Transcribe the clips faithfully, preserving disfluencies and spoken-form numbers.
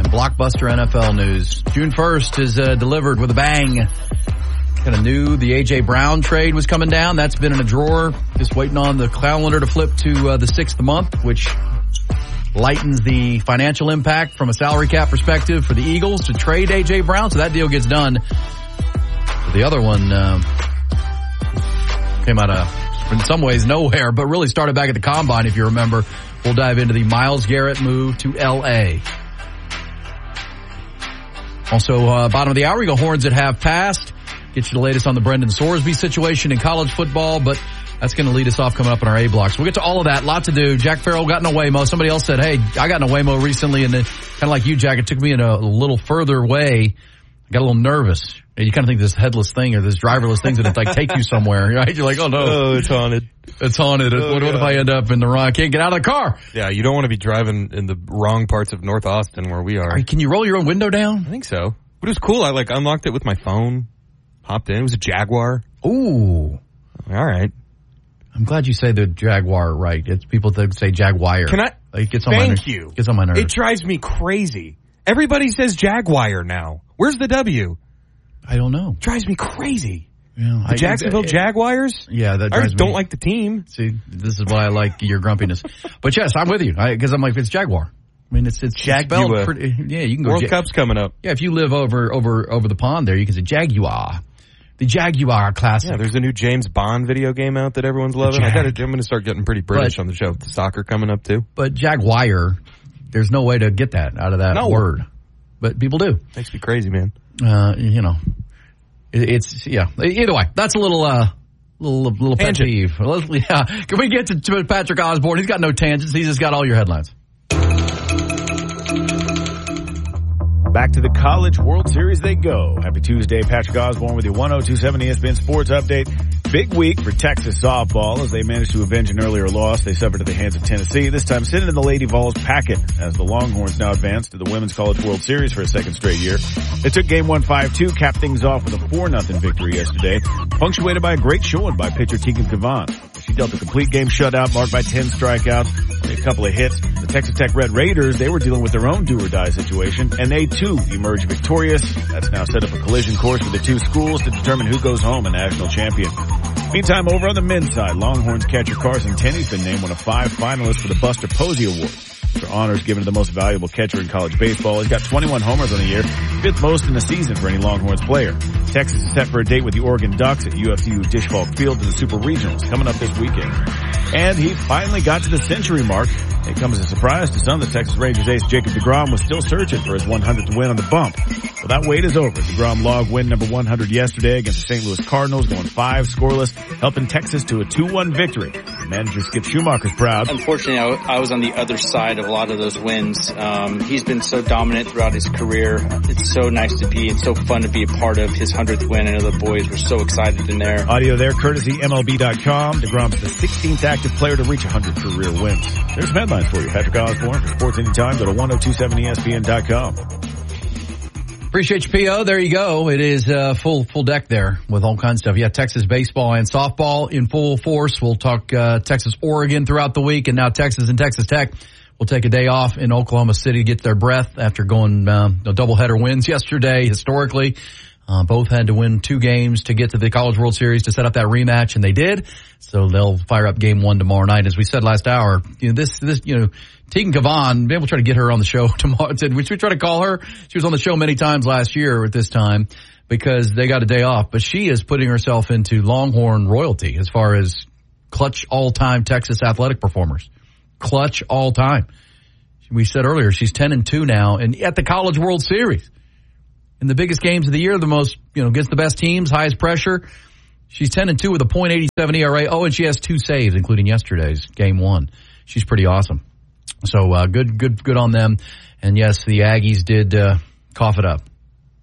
and blockbuster N F L news. June first is uh, delivered with a bang. Kind of knew the A J. Brown trade was coming down. That's been in a drawer, just waiting on the calendar to flip to uh, the sixth month, which lightens the financial impact from a salary cap perspective for the Eagles to trade A J. Brown. So that deal gets done. The other one uh, came out of, in some ways, nowhere, but really started back at the Combine, if you remember. We'll dive into the Myles Garrett move to L A. Also, uh, bottom of the hour, we go Horns at half past. Get you the latest on the Brendan Sorsby situation in college football, but that's going to lead us off coming up in our A blocks. We'll get to all of that. Lot to do. Jack Farrell got in a Waymo. Somebody else said, hey, I got in a Waymo recently, and then kind of like you, Jack, it took me in a little further way. I got a little nervous. And you kind of think this headless thing or this driverless thing's going to like take you somewhere, right? You're like, oh no. Oh, it's haunted. It's haunted. Oh, what, yeah. what if I end up in the wrong, I can't get out of the car? Yeah, you don't want to be driving in the wrong parts of North Austin where we are. Right, can you roll your own window down? I think so. But it was cool. I like unlocked it with my phone, hopped in. It was a Jaguar. Ooh. All right. I'm glad you say the Jaguar right. It's people that say Jaguar. Can I? Like, it gets on thank my, you. Gets on my nerves. It drives me crazy. Everybody says Jaguar now. Where's the W? I don't know. Drives me crazy. Yeah, the I, Jacksonville it, Jaguars? Yeah, that I drives just don't me. like the team. See, this is why I like your grumpiness. But yes, I'm with you. Because I'm like, it's Jaguar. I mean, it's it's spelled pretty. Yeah, you can go. World ja- Cup's coming up. Yeah, if you live over over over the pond there, you can say Jaguar. The Jaguar Classic. Yeah, there's a new James Bond video game out that everyone's loving. I gotta, I'm going to start getting pretty British but, on the show. The soccer coming up too. But Jaguar, there's no way to get that out of that no. word. But people do. Makes me crazy, man. Uh, you know. It's, yeah, either way, that's a little, uh, little, little pet peeve. Yeah. Can we get to, to Patrick Osborne? He's got no tangents. He's just got all your headlines. Back to the College World Series they go. Happy Tuesday, Patrick Osborne with your one oh two point seven E S P N Sports Update. Big week for Texas softball as they managed to avenge an earlier loss they suffered at the hands of Tennessee, this time sitting in the Lady Vols packet as the Longhorns now advance to the Women's College World Series for a second straight year. They took game one five two, capped things off with a four nothing victory yesterday, punctuated by a great showing by pitcher Tegan Kavan. She dealt a complete game shutout marked by ten strikeouts and a couple of hits. The Texas Tech Red Raiders, they were dealing with their own do-or-die situation, and they too emerged victorious. That's now set up a collision course for the two schools to determine who goes home a national champion. Meantime, over on the men's side, Longhorns catcher Carson Tenney's been named one of five finalists for the Buster Posey Award. For honors given to the most valuable catcher in college baseball. He's got twenty-one homers on the year, fifth most in the season for any Longhorns player. Texas is set for a date with the Oregon Ducks at U F C U Disch-Falk Field in the Super Regionals coming up this weekend. And he finally got to the century mark. It comes as a surprise to some that Texas Rangers ace Jacob deGrom was still searching for his one hundredth win on the bump. Well, that wait is over. DeGrom logged win number one hundred yesterday against the Saint Louis Cardinals, going five scoreless, helping Texas to a two one victory. Manager Skip Schumacher's proud. Unfortunately, I, I was on the other side of a lot of those wins. Um, he's been so dominant throughout his career. It's so nice to be, it's so fun to be a part of his hundredth win. I know the boys were so excited in there. Audio there, courtesy M L B dot com. DeGrom's the sixteenth active player to reach one hundred career wins. There's some headlines for you. Patrick Osborne for Sports Anytime. Go to ten twenty-seven E S P N dot com. Appreciate you, P O. There you go. It is uh, full full deck there with all kinds of stuff. Yeah, Texas baseball and softball in full force. We'll talk uh, Texas, Oregon throughout the week, and now Texas and Texas Tech will take a day off in Oklahoma City to get their breath after going um, no doubleheader wins yesterday. Historically, uh, both had to win two games to get to the College World Series to set up that rematch, and they did. So they'll fire up game one tomorrow night. As we said last hour, you know, this this you know. Tegan Kavan, maybe we'll try to get her on the show tomorrow. Did we try to call her? She was on the show many times last year at this time because they got a day off. But she is putting herself into Longhorn royalty as far as clutch all-time Texas athletic performers. Clutch all-time. We said earlier she's ten and two now and at the College World Series. In the biggest games of the year, the most, you know, against the best teams, highest pressure. She's ten and two with a point eight seven E R A. Oh, and she has two saves, including yesterday's game one. She's pretty awesome. So, uh, good, good, good on them. And yes, the Aggies did, uh, cough it up.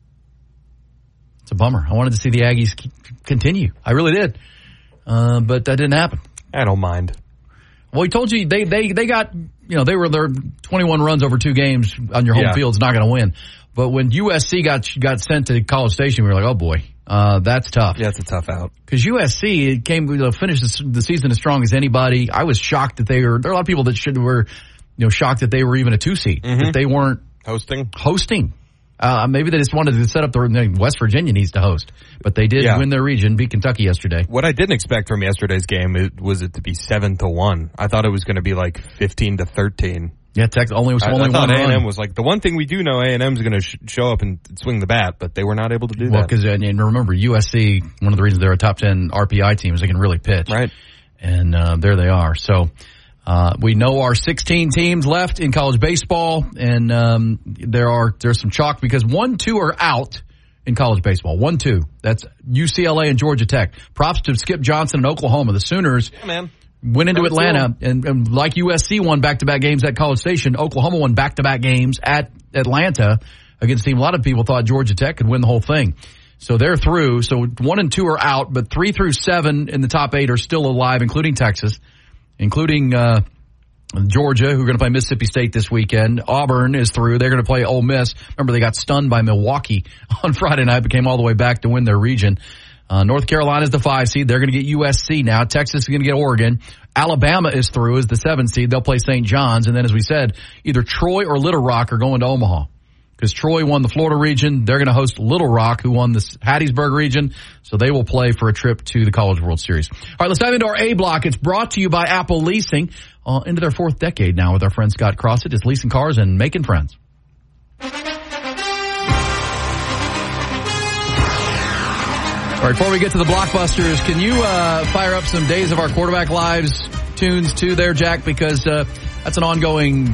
It's a bummer. I wanted to see the Aggies c- continue. I really did. Uh, but that didn't happen. I don't mind. Well, we told you they, they, they got, you know, they were their twenty-one runs over two games on your home yeah. field's not going to win. But when U S C got, got sent to College Station, we were like, oh boy, uh, that's tough. Yeah, it's a tough out. Cause U S C it came, you know, finished the season as strong as anybody. I was shocked that they were, there are a lot of people that should, were, you know, shocked that they were even a two seed. Mm-hmm. That they weren't Hosting? Hosting. Uh, maybe they just wanted to set up the West Virginia needs to host, but they did yeah. win their region, beat Kentucky yesterday. What I didn't expect from yesterday's game it, was it to be seven to one. I thought it was going to be like fifteen to thirteen. Yeah, Texas only was I, only I thought one A and M run. was like the one thing we do know. A and M is going to sh- show up and swing the bat, but they were not able to do well, that. Because and remember, U S C, one of the reasons they're a top ten R P I team is they can really pitch, right? And uh, there they are. So. Uh, we know our sixteen teams left in college baseball, and um, there are there's some chalk because one, two are out in college baseball. One, two. That's U C L A and Georgia Tech. Props to Skip Johnson in Oklahoma. The Sooners yeah, man. went into Atlanta, and, and like U S C won back-to-back games at College Station, Oklahoma won back-to-back games at Atlanta against a team. A lot of people thought Georgia Tech could win the whole thing. So they're through. So one and two are out, but three through seven in the top eight are still alive, including Texas. Including uh Georgia, who are going to play Mississippi State this weekend. Auburn is through. They're going to play Ole Miss. Remember, they got stunned by Milwaukee on Friday night, but came all the way back to win their region. Uh, North Carolina is the five seed. They're going to get U S C now. Texas is going to get Oregon. Alabama is through as the seven seed. They'll play Saint John's. And then, as we said, either Troy or Little Rock are going to Omaha. Because Troy won the Florida region. They're going to host Little Rock, who won the Hattiesburg region. So they will play for a trip to the College World Series. All right, let's dive into our A block. It's brought to you by Apple Leasing. Uh, into their fourth decade now with our friend Scott Crossett. It's leasing cars and making friends. All right, before we get to the blockbusters, can you uh, fire up some Days of Our Quarterback Lives tunes too there, Jack? Because uh, that's an ongoing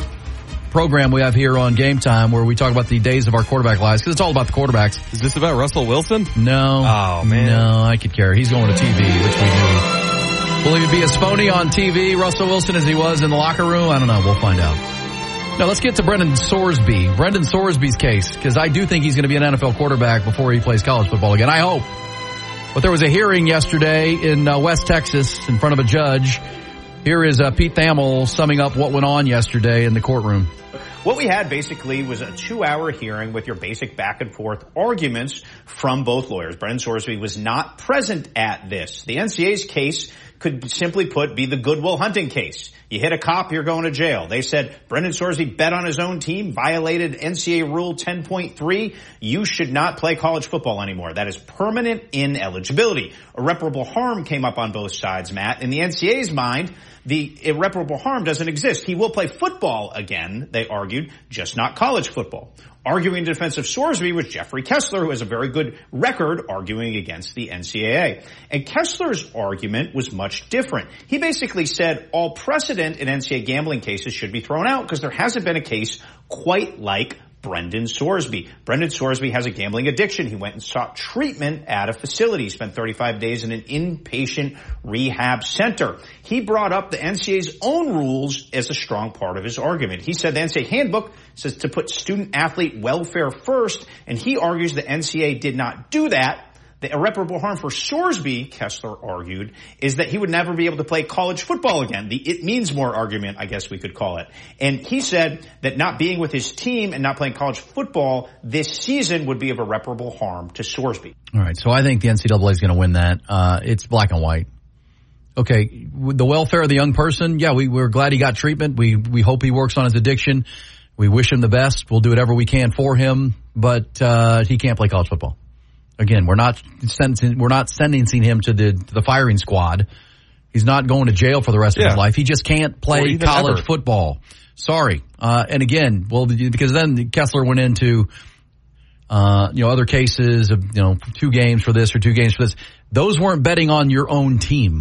program we have here on Game Time where we talk about the days of our quarterback lives because it's all about the quarterbacks. Is this about Russell Wilson? No. Oh, man. No, I could care. He's going to T V, which we do. Will he be as phony on T V, Russell Wilson, as he was in the locker room? I don't know. We'll find out. Now, let's get to Brendan Sorsby. Brendan Sorsby's case, because I do think he's going to be an N F L quarterback before he plays college football again. I hope. But there was a hearing yesterday in uh, West Texas in front of a judge. Here is uh, Pete Thamel summing up what went on yesterday in the courtroom. What we had basically was a two-hour hearing with your basic back-and-forth arguments from both lawyers. Brendan Sorsby was not present at this. The N C A A's case could simply put be the Goodwill Hunting case. You hit a cop, you're going to jail. They said Brendan Sorsby bet on his own team, violated N C A A Rule ten point three. You should not play college football anymore. That is permanent ineligibility. Irreparable harm came up on both sides, Matt. In the N C A A's mind, the irreparable harm doesn't exist. He will play football again, they argued, just not college football. Arguing in defense of Sorsby was Jeffrey Kessler, who has a very good record arguing against the N C A A. And Kessler's argument was much different. He basically said all precedent in N C A A gambling cases should be thrown out because there hasn't been a case quite like Brendan Sorsby. Brendan Sorsby has a gambling addiction. He went and sought treatment at a facility. He spent thirty-five days in an inpatient rehab center. He brought up the N C A A's own rules as a strong part of his argument. He said the N C A A handbook says to put student-athlete welfare first, and he argues the N C A A did not do that. The irreparable harm for Sorsby, Kessler argued, is that he would never be able to play college football again. The it means more argument, I guess we could call it. And he said that not being with his team and not playing college football this season would be of irreparable harm to Sorsby. All right, so I think the N C A A is going to win that. Uh, it's black and white. Okay, the welfare of the young person, yeah, we, we're glad he got treatment. We we hope he works on his addiction. We wish him the best. We'll do whatever we can for him, but uh, he can't play college football. Again, we're not sentencing, we're not sentencing him to the to the firing squad. He's not going to jail for the rest of yeah. his life. He just can't play college ever. football. Sorry. Uh, and again, well, because then Kessler went into, uh, you know, other cases of, you know, two games for this or two games for this. Those weren't betting on your own team.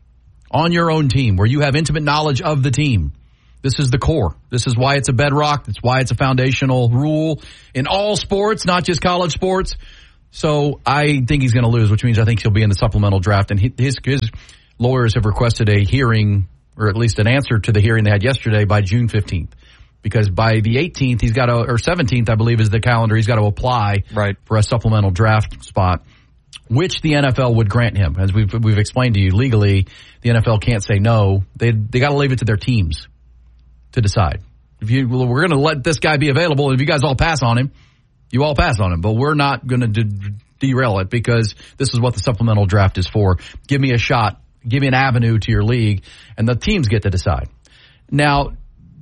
On your own team, where you have intimate knowledge of the team. This is the core. This is why it's a bedrock. That's why it's a foundational rule in all sports, not just college sports. So I think he's going to lose, which means I think he'll be in the supplemental draft. And his, his lawyers have requested a hearing, or at least an answer to the hearing they had yesterday, by June fifteenth. Because by the eighteenth, he's got to, or seventeenth, I believe, is the calendar. He's got to apply right. for a supplemental draft spot, which the N F L would grant him. As we've we've explained to you, legally, the N F L can't say no. They they got to leave it to their teams to decide. If you, well, we're going to let this guy be available, and if you guys all pass on him, you all pass on him, but we're not going to de- derail it because this is what the supplemental draft is for. Give me a shot. Give me an avenue to your league, and the teams get to decide. Now,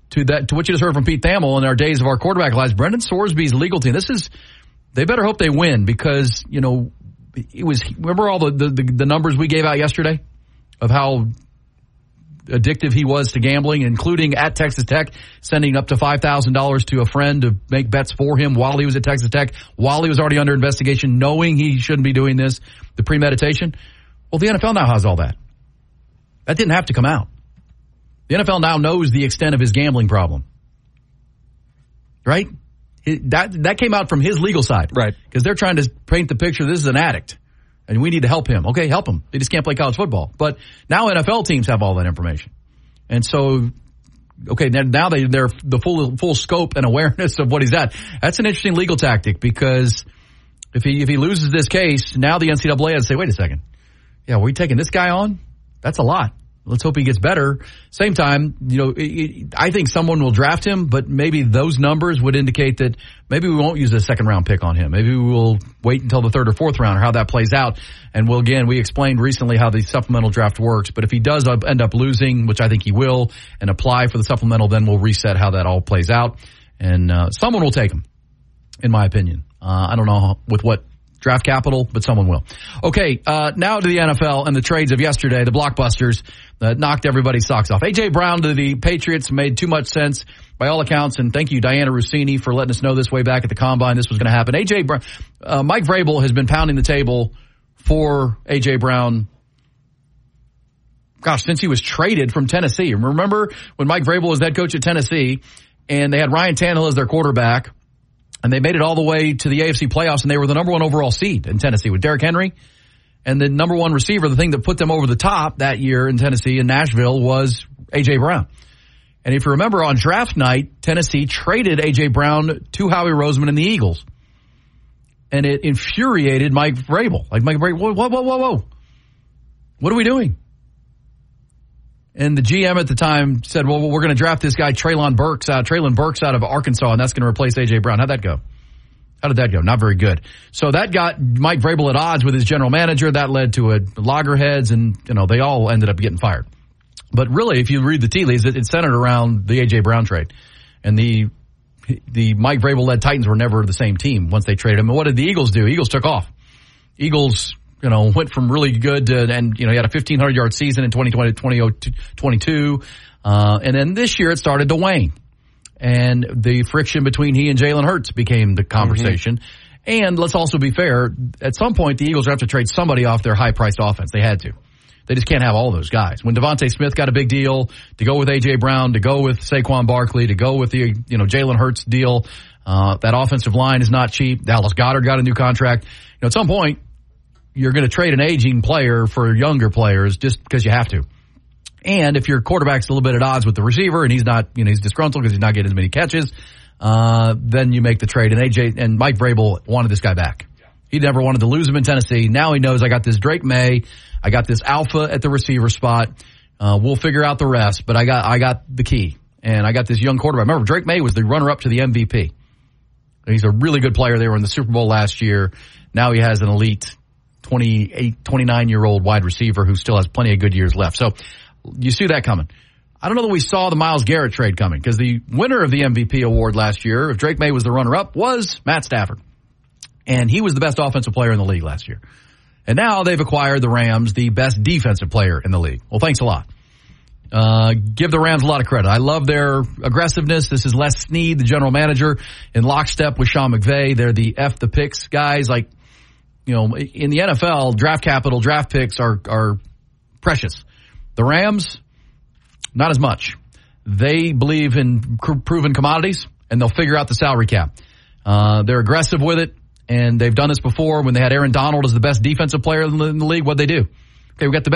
to that to what you just heard from Pete Thamel in our days of our quarterback lives. Brendan Sorsby's legal team. This is they better hope they win because you know it was. Remember all the the, the numbers we gave out yesterday of how addictive he was to gambling, including at Texas Tech, sending up to five thousand dollars to a friend to make bets for him while he was at Texas Tech, while he was already under investigation, knowing he shouldn't be doing this, the premeditation. Well, the N F L now has all that. That didn't have to come out. The N F L now knows the extent of his gambling problem. Right? That that came out from his legal side. Right. Because they're trying to paint the picture this is an addict. And we need to help him. Okay, help him. They just can't play college football. But now N F L teams have all that information. And so, okay, now they, they're the full full scope and awareness of what he's at. That's an interesting legal tactic because if he if he loses this case, now the N C double A has to say, wait a second. Yeah, are we taking this guy on? That's a lot. Let's hope he gets better. Same time, you know, it, it, I think someone will draft him, but maybe those numbers would indicate that maybe we won't use a second round pick on him. Maybe we'll wait until the third or fourth round or how that plays out. And we'll, again, we explained recently how the supplemental draft works, but if he does end up losing, which I think he will, and apply for the supplemental, then we'll reset how that all plays out. And uh, someone will take him, in my opinion. Uh, I don't know with what draft capital, but someone will. Okay, uh, now to the N F L and the trades of yesterday, the blockbusters that knocked everybody's socks off. A J. Brown to the Patriots made too much sense by all accounts, and thank you, Diana Rossini, for letting us know this way back at the Combine this was going to happen. A J. Brown, uh, Mike Vrabel has been pounding the table for A J. Brown, gosh, since he was traded from Tennessee. Remember when Mike Vrabel was head coach at Tennessee, and they had Ryan Tannehill as their quarterback, and they made it all the way to the A F C playoffs, and they were the number one overall seed in Tennessee with Derrick Henry. And the number one receiver, the thing that put them over the top that year in Tennessee and Nashville was A J. Brown. And if you remember, on draft night, Tennessee traded A J. Brown to Howie Roseman and the Eagles. And it infuriated Mike Vrabel. Like, Mike Vrabel, whoa, whoa, whoa, whoa, whoa. What are we doing? And the G M at the time said, well, we're going to draft this guy, Treylon Burks, out, Treylon Burks out of Arkansas, and that's going to replace A J. Brown. How'd that go? How did that go? Not very good. So that got Mike Vrabel at odds with his general manager. That led to a loggerheads, and, you know, they all ended up getting fired. But really, if you read the tea leaves, it, it's centered around the A J. Brown trade. And the the Mike Vrabel-led Titans were never the same team once they traded him. And what did the Eagles do? Eagles took off. Eagles, you know, went from really good to, and, you know, he had a fifteen hundred yard season in twenty twenty, twenty twenty-two. Uh, and then this year it started to wane. And the friction between he and Jalen Hurts became the conversation. Mm-hmm. And let's also be fair, at some point the Eagles have to trade somebody off their high-priced offense. They had to. They just can't have all those guys. When Devontae Smith got a big deal, to go with A J. Brown, to go with Saquon Barkley, to go with the, you know, Jalen Hurts deal, uh, that offensive line is not cheap. Dallas Goedert got a new contract. You know, at some point, you're going to trade an aging player for younger players just because you have to. And if your quarterback's a little bit at odds with the receiver and he's not, you know, he's disgruntled because he's not getting as many catches, uh, then you make the trade. And A J and Mike Vrabel wanted this guy back. He never wanted to lose him in Tennessee. Now he knows I got this Drake May. I got this alpha at the receiver spot. Uh, we'll figure out the rest, but I got, I got the key. And I got this young quarterback. Remember, Drake May was the runner-up to the M V P. He's a really good player. They were in the Super Bowl last year. Now he has an elite twenty-eight, twenty-nine-year-old wide receiver who still has plenty of good years left. So you see that coming. I don't know that we saw the Myles Garrett trade coming because the winner of the M V P award last year, if Drake May was the runner-up, was Matt Stafford. And he was the best offensive player in the league last year. And now they've acquired the Rams, the best defensive player in the league. Well, thanks a lot. Uh, give the Rams a lot of credit. I love their aggressiveness. This is Les Snead, the general manager, in lockstep with Sean McVay. They're the F the picks guys. Like, you know, in the N F L, draft capital, draft picks are, are precious. The Rams, not as much. They believe in proven commodities, and they'll figure out the salary cap. Uh, they're aggressive with it, and they've done this before when they had Aaron Donald as the best defensive player in the, in the league. What'd they do? Okay, we got the best